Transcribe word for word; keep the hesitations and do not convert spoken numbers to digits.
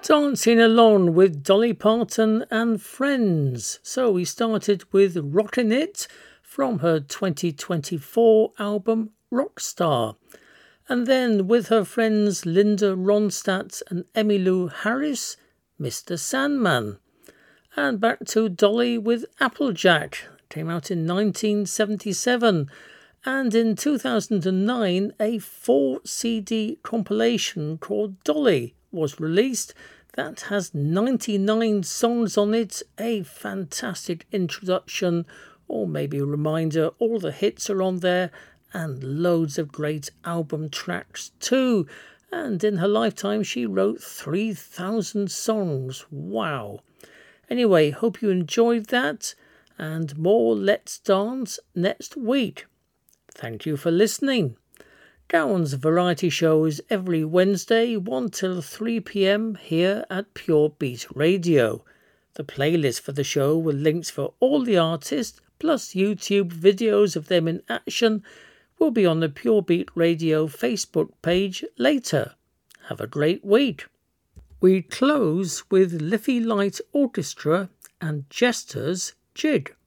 Dancing Along with Dolly Parton and Friends. So we started with Rockin' It from her twenty twenty-four album Rockstar. And then with her friends Linda Ronstadt and Emmylou Harris, Mister Sandman. And back to Dolly with Applejack. Came out in nineteen seventy-seven. And in two thousand nine, a four C D compilation called Dolly was released that has ninety-nine songs on it, a fantastic introduction, or maybe a reminder, all the hits are on there, and loads of great album tracks too. And in her lifetime she wrote three thousand songs, wow. Anyway, hope you enjoyed that, and more Let's Dance next week. Thank you for listening. Gowan's Variety Show is every Wednesday, one till three p.m. here at Pure Beat Radio. The playlist for the show with links for all the artists, plus YouTube videos of them in action, will be on the Pure Beat Radio Facebook page later. Have a great week. We close with Liffey Light Orchestra and Jester's Jig.